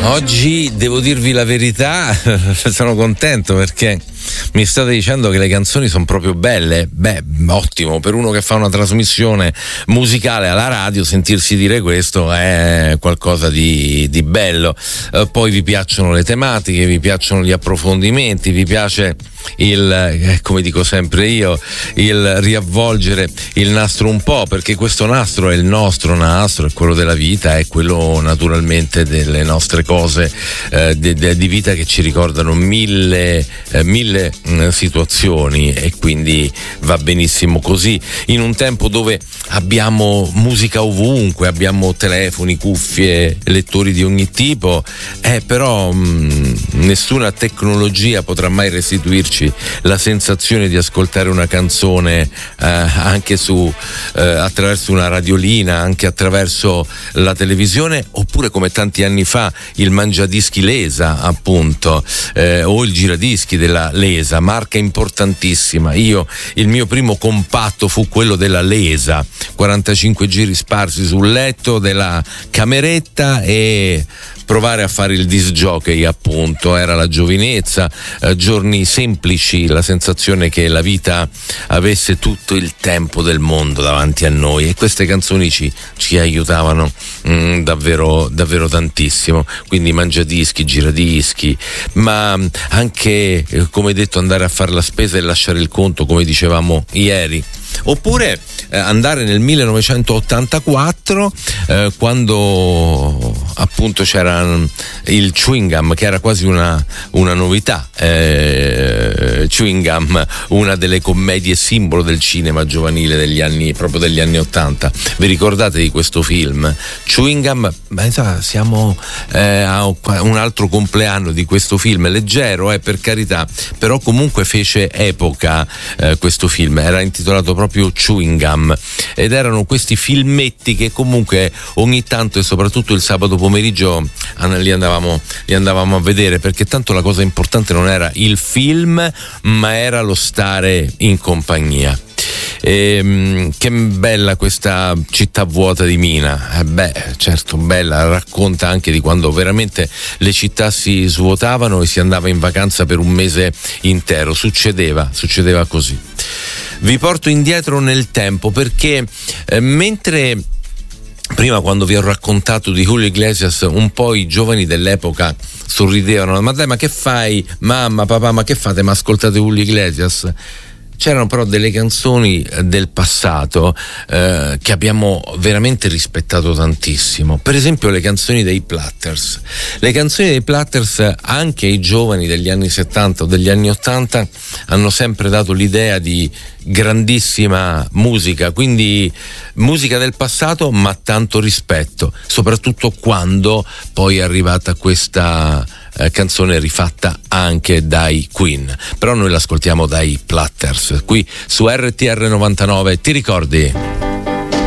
Oggi devo dirvi la verità, sono contento perché mi state dicendo che le canzoni sono proprio belle. Beh, ottimo, per uno che fa una trasmissione musicale alla radio sentirsi dire questo è qualcosa di bello. Poi vi piacciono le tematiche, vi piacciono gli approfondimenti, vi piace come dico sempre io, il riavvolgere il nastro un po', perché questo nastro è il nostro nastro, è quello della vita, è quello naturalmente delle nostre cose di vita che ci ricordano mille situazioni, e quindi va benissimo così in un tempo dove abbiamo musica ovunque, abbiamo telefoni, cuffie, lettori di ogni tipo, però nessuna tecnologia potrà mai restituirci la sensazione di ascoltare una canzone anche attraverso una radiolina, anche attraverso la televisione, oppure come tanti anni fa il mangiadischi Lesa, appunto, o il giradischi della Lesa, marca importantissima. Il mio primo compatto fu quello della Lesa, 45 giri sparsi sul letto della cameretta e provare a fare il disc jockey, appunto. Era la giovinezza, giorni semplici, la sensazione che la vita avesse tutto il tempo del mondo davanti a noi, e queste canzoni ci aiutavano davvero davvero tantissimo. Quindi mangiadischi, giradischi, ma anche, come detto, andare a fare la spesa e lasciare il conto, come dicevamo ieri. Oppure andare nel 1984 quando appunto c'era il chewing gum, che era quasi una novità. Chewing gum, una delle commedie simbolo del cinema giovanile degli anni 80. Vi ricordate di questo film? Chewing gum, siamo a un altro compleanno di questo film, leggero, per carità, però comunque fece epoca. Questo film era intitolato proprio Chewing Gum, ed erano questi filmetti che comunque ogni tanto, e soprattutto il sabato pomeriggio, li andavamo a vedere, perché tanto la cosa importante non era il film, ma era lo stare in compagnia. Che bella questa città vuota di Mina. Certo, bella, racconta anche di quando veramente le città si svuotavano e si andava in vacanza per un mese intero. Succedeva così. Vi porto indietro nel tempo, perché mentre prima, quando vi ho raccontato di Julio Iglesias, un po' i giovani dell'epoca sorridevano: ma dai, ma che fai, mamma, papà, ma che fate, ma ascoltate Julio Iglesias? C'erano però delle canzoni del passato che abbiamo veramente rispettato tantissimo. Per esempio le canzoni dei Platters. Le canzoni dei Platters, anche ai giovani degli anni 70 o degli anni 80, hanno sempre dato l'idea di grandissima musica, quindi musica del passato ma tanto rispetto, soprattutto quando poi è arrivata questa canzone rifatta anche dai Queen. Però noi l'ascoltiamo dai Platters qui su RTR 99. Ti ricordi?